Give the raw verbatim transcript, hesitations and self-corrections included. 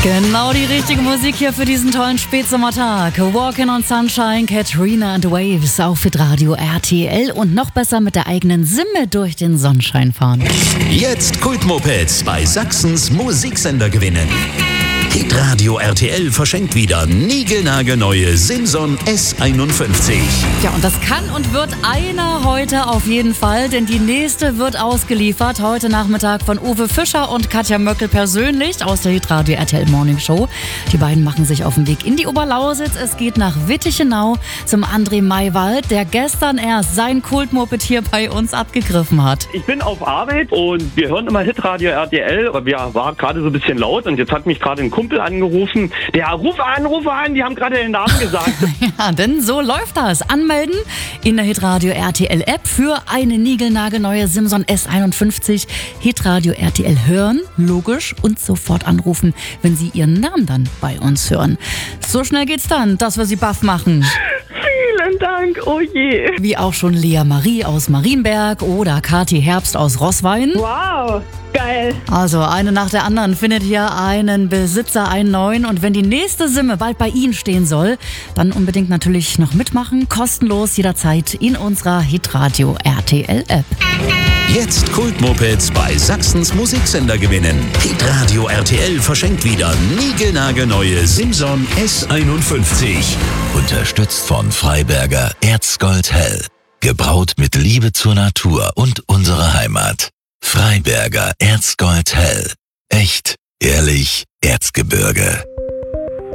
Genau die richtige Musik hier für diesen tollen Spätsommertag. Walking on Sunshine, Katrina and Waves auf Hitradio R T L und noch besser mit der eigenen Simme durch den Sonnenschein fahren. Jetzt Kultmopeds bei Sachsens Musiksender gewinnen. Hitradio R T L verschenkt wieder niegelnagelneue Simson S einundfünfzig. Ja, und das kann und wird einer heute auf jeden Fall, denn die nächste wird ausgeliefert heute Nachmittag von Uwe Fischer und Katja Möckel persönlich aus der Hitradio R T L Morning Show. Die beiden machen sich auf den Weg in die Oberlausitz. Es geht nach Wittichenau zum André Maywald, der gestern erst sein Kultmoped hier bei uns abgegriffen hat. Ich bin auf Arbeit und wir hören immer Hitradio R T L. Wir war gerade so ein bisschen laut und jetzt hat mich gerade ein Kumpel angerufen. Der ruf an, ruf an, die haben gerade den Namen gesagt. Ja, denn so läuft das. Anmelden in der Hitradio R T L App für eine niegelnagelneue Simson S einundfünfzig. Hitradio R T L hören, logisch, und sofort anrufen, wenn Sie Ihren Namen dann bei uns hören. So schnell geht's dann, dass wir Sie baff machen. Vielen Dank, oh je. Wie auch schon Lea Marie aus Marienberg oder Kathi Herbst aus Roßwein. Wow, geil. Also eine nach der anderen findet hier einen Besitzer, einen neuen. Und wenn die nächste Simme bald bei Ihnen stehen soll, dann unbedingt natürlich noch mitmachen. Kostenlos jederzeit in unserer Hitradio R T L App. Jetzt Kultmopeds bei Sachsens Musiksender gewinnen. Hitradio R T L verschenkt wieder niegelnagelneue Simson S einundfünfzig. Unterstützt von Freiberger Erzgold Hell. Gebraut mit Liebe zur Natur und unserer Heimat. Freiberger Erzgold Hell. Echt, ehrlich, Erzgebirge.